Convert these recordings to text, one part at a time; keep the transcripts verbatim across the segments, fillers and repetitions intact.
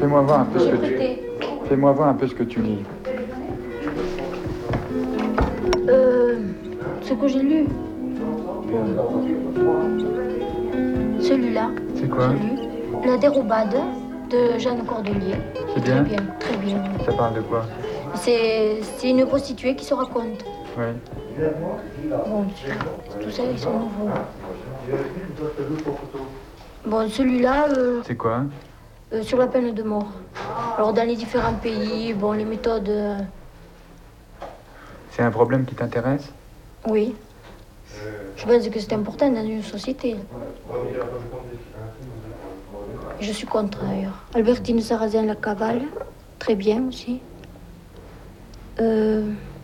Fais-moi voir un peu ce que tu... Fais-moi voir un peu ce que tu lis. Euh, ce que j'ai lu. Celui-là. C'est quoi? J'ai lu La Dérobade de Jeanne Cordelier. C'est bien? Très bien, très bien. Ça parle de quoi? C'est c'est une prostituée qui se raconte. Oui. Bon, c'est- tout ça, ils sont nouveaux. Bon, celui-là, euh, C'est quoi? euh, sur la peine de mort. Alors, dans les différents pays, bon, les méthodes, euh, C'est un problème qui t'intéresse? oui. Je pense que c'est important dans une société. Je suis contre, d'ailleurs. Albertine Sarrazin, La Cavale, très bien aussi. Euh...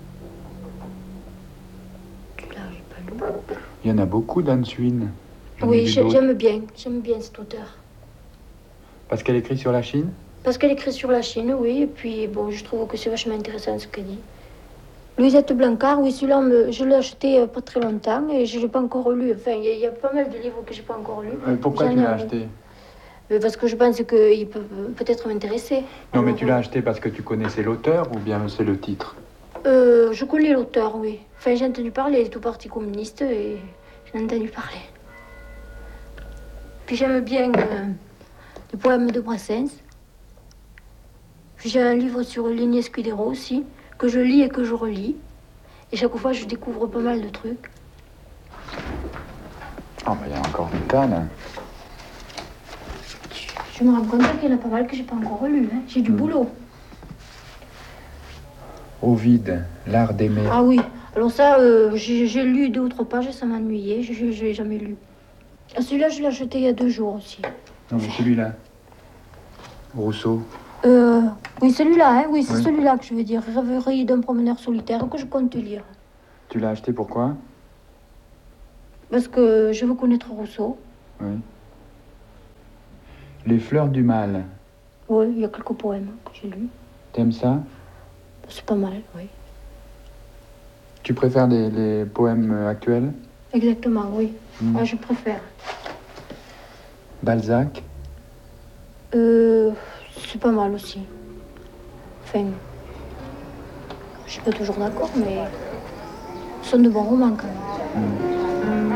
Là, j'ai pas lu. Il y en a beaucoup d'Anne Swin. J'en ai Oui, lu j'ai- d'autres. j'aime bien, j'aime bien cet auteur. Parce qu'elle écrit sur la Chine? Parce qu'elle écrit sur la Chine, oui, et puis bon, je trouve que c'est vachement intéressant ce qu'elle dit. Louisette Blancard, oui, celui-là, me- je l'ai acheté euh, pas très longtemps et je ne l'ai pas encore lu. Enfin, il y, a- il y a pas mal de livres que je n'ai pas encore lus. Euh, pourquoi J'en tu ai l'as envie. acheté? Euh, Parce que je pense qu'il peut peut-être m'intéresser. Non, mais Alors, tu l'as acheté parce que tu connaissais l'auteur ou bien c'est le titre? euh, Je connais l'auteur, oui. Enfin, j'ai entendu parler, il est au Parti communiste et j'en ai entendu parler. Puis j'aime bien euh, les poèmes de Brassens. Puis j'ai un livre sur Ligny Escudero aussi, que je lis et que je relis. Et chaque fois, je découvre pas mal de trucs. Ah, bah, il y a encore du tas, là. Je me rends compte qu'il y en a pas mal que j'ai pas encore lu. Hein. J'ai du Mm. boulot. Ovide, l'art d'aimer. Ah oui, alors ça, euh, j'ai j'ai lu deux ou trois pages et ça m'ennuyait. Je ne l'ai jamais lu. Ah, celui-là, je l'ai acheté il y a deux jours aussi. Non, mais celui-là. Rousseau. Euh, oui, celui-là, hein, oui, c'est Oui. celui-là que je veux dire. Rêverie d'un promeneur solitaire que je compte lire. Tu l'as acheté pourquoi? Parce que je veux connaître Rousseau. Oui. Les fleurs du mal. Oui, il y a quelques poèmes que j'ai lus. T'aimes ça? C'est pas mal, oui. Tu préfères les, les poèmes euh, actuels? Exactement, oui. Mm. Moi, je préfère. Balzac? Euh, c'est pas mal aussi. Enfin, je suis pas toujours d'accord, mais ce sont de bons romans quand même.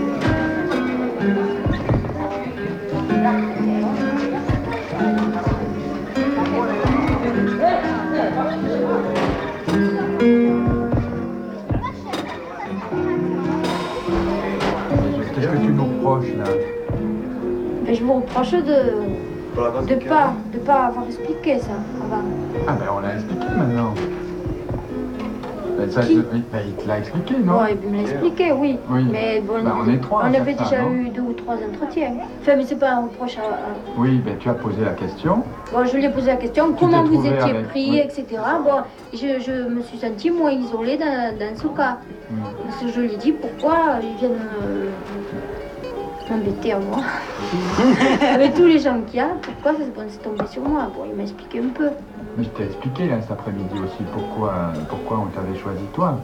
Qu'est-ce que tu nous reproches, là? Mais je vous reproche de de pas de pas avoir expliqué ça avant. Ah, ben on l'a expliqué maintenant. Ben, ça, Qui? je- oui, ben, il te l'a expliqué, non? Ouais, il me l'a expliqué, oui. Oui. Mais bon, Bah, on est trois à on faire avait ça, déjà non? eu deux ou trois entretiens. Enfin, mais c'est pas un reproche à, à- Oui, ben tu as posé la question. Bon, je lui ai posé la question, comment t'es vous trouvé étiez avec- pris, oui. et cetera. Bon, je, je me suis sentie moins isolée dans, dans ce cas. Mm. Parce que je lui ai dit pourquoi ils viennent euh, m'embêter à moi. Avec tous les gens qu'il y a, pourquoi ça bon, c'est tombé sur moi. Bon, il m'a expliqué un peu. Mais je t'ai expliqué là cet après-midi aussi pourquoi, pourquoi on t'avait choisi toi.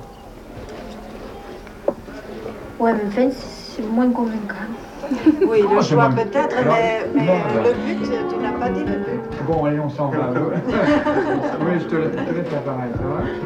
Ouais, mais enfin, c'est moins convaincant. Oui, le Oh, c'est choix moi. peut-être, Alors, mais, mais merde. le but, tu n'as pas dit le but. Bon, allez, on s'en va. Oui, je te laisse, je te laisse l'appareil, ça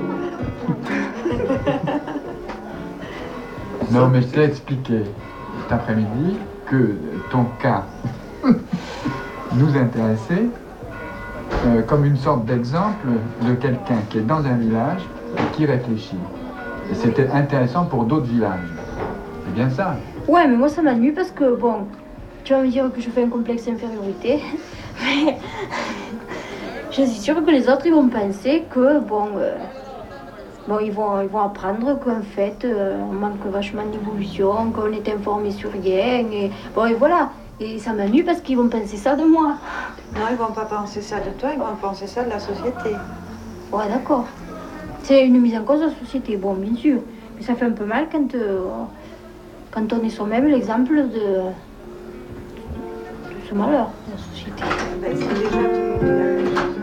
va? Non, mais je t'ai expliqué cet après-midi que ton cas nous intéressait euh, comme une sorte d'exemple de quelqu'un qui est dans un village et qui réfléchit. Et c'était intéressant pour d'autres villages. C'est bien ça. Ouais, mais moi ça m'ennuie parce que, bon, tu vas me dire que je fais un complexe d'infériorité, mais je suis sûre que les autres ils vont penser que, bon, euh, bon ils, vont, ils vont apprendre qu'en fait euh, on manque vachement d'évolution, qu'on est informé sur rien, et bon, et voilà. Et ça m'ennuie parce qu'ils vont penser ça de moi. Non, ils ne vont pas penser ça de toi, ils vont penser ça de la société. Ouais, d'accord. C'est une mise en cause de la société, bon, bien sûr. Mais ça fait un peu mal quand, euh, quand on est soi-même l'exemple de, de ce malheur de la société. Ben, c'est déjà tout le monde.